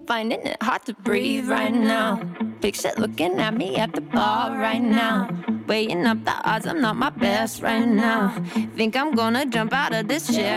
finding it hard to breathe right now. Picture looking at me at the bar right now. Weighing up the odds, I'm not my best right now. Think I'm gonna jump out of this chair